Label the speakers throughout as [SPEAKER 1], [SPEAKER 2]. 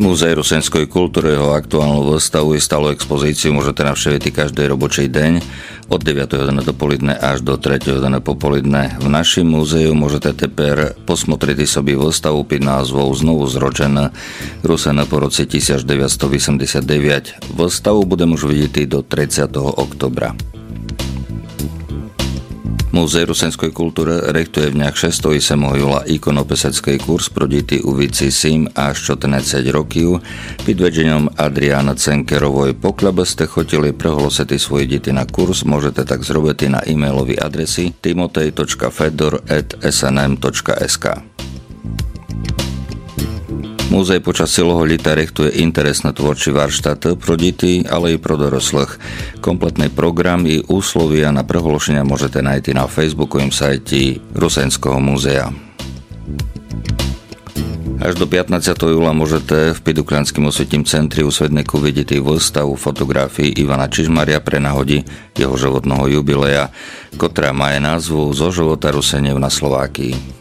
[SPEAKER 1] Múzej rusenskej kultúry jeho aktuálnu výstavu i stálu expozíciu môžete navštíviť každý robočej deň od 9. hodiny dopoledne až do 3. hodiny popoludne. V našom múzeu môžete teper posmotriť sobie výstavu pod názvou Znovu zročená Rusená po roce 1989. Výstavu budeme už vidieť do 30. oktobra. Múzej rusenskej kultúry rektuje v dňach 6. i 7. júla ikonopisecký kurz pro deti u výci 7 až 14 rokov pod vedením Adriána Cenkerovoj. Pokiaľ ste chotili prehlosiť svoje deti na kurz, môžete tak zrobiť na e-mailovej adresi timotej.fedor@snm.sk. Múzej počas celého leta rektuje interesné tvorčí varštáty pro deti, ale i pro doroslých. Kompletný program i úslovia na prehlášenia môžete nájsť na facebookovým sajte Rusenského múzea. Až do 15. júla môžete v Pidukľanskom osvetním centri u Svedneku vidieť výstavu fotografií Ivana Čižmaria pre náhody jeho životného jubileja, ktorá má názvu Zo života Ruseniev na Slovákii.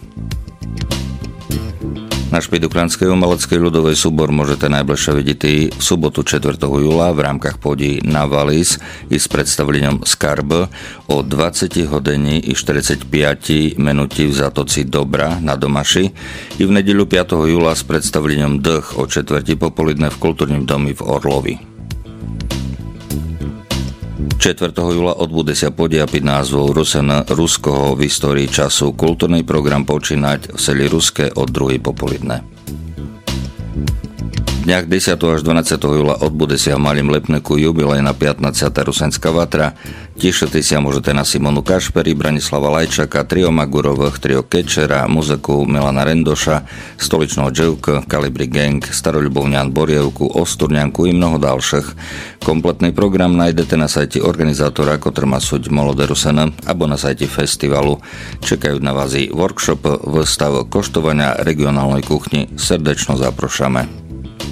[SPEAKER 1] Náš Pidukľanský umelecký ľudový súbor môžete najbližšie vidieť v sobotu 4. júla v rámkach podí na Valis i s predstavením Skarb o 20 hodení i 45 minúti v Zatoci Dobra na Domaši i v nedeľu 5. júla s predstavením Dch o 4. popoludne v kultúrnym domi v Orlovi. 4. júla odbude sa podia pod názvou Rusena Ruskoho v histórii času. Kultúrny program počínať v seli Ruské od 2. popoludne. V dňach 10. až 12. júla odbude sa v Malým Lepneku jubilejná 15. rusenská vatra. Tešite sa môžete na Simonu Kašperi, Branislava Lajčaka, trio Magurových, trio Kečera, muziku Milana Rendoša, stoličného Dževka, Kalibri Gang, Staroľubovňan Borievku, Osturňanku i mnoho ďalších. Kompletný program nájdete na sajte organizátora, ktorý má súť Molode Rusena, alebo na sajte festivalu. Čekajú na vás i workshop, výstav, koštovania regionálnej kuchni. Srdečno zaprošame.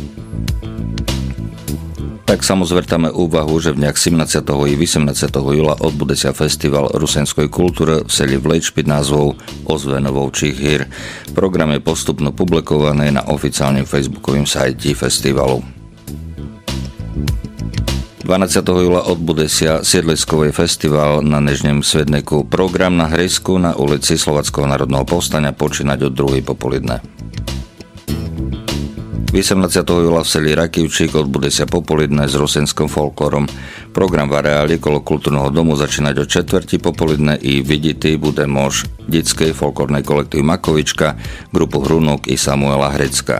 [SPEAKER 1] Tak samozvrtáme úvahu, že v dňach 17. i 18. júla odbude sa festival rusenskej kultúry v seli Vleč pod názvou Ozveno Vovčích hír. Program je postupno publikovaný na oficiálnym facebookovým sajte festivalu. 12. júla odbude sa Siedliskový festival na Nežnem Svedneku. Program na hrisku na ulici Slováckého národného povstania počínať od 2. popoludne. 18. júla v seli Rakivčík odbude sa popoludne s rusenským folklorom. Program v areáli kolo kultúrneho domu začínať o 4. popoludne i vidieť bude môž detskej folklórnej kolektív Makovička, grupu Hrunok i Samuela Hrecka.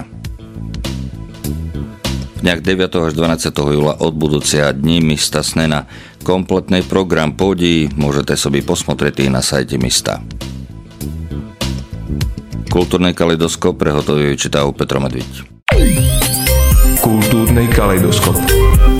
[SPEAKER 1] V dňach 9. až 12. júla odbudúcia dní mista Snena. Kompletný program podí môžete sobie posmotriť na sajte mista. Kultúrny kaleidoskop prehotovuje čitajú Petro Medviť.
[SPEAKER 2] Kultúrny kaleidoskop.